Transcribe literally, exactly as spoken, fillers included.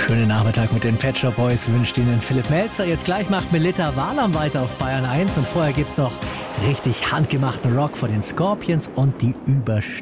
Schönen Nachmittag mit den Pet Shop Boys wünscht Ihnen Philipp Melzer. Jetzt gleich macht Melitta Wahlam weiter auf Bayern eins und vorher gibt's noch richtig handgemachten Rock von den Scorpions und die Überstimmt.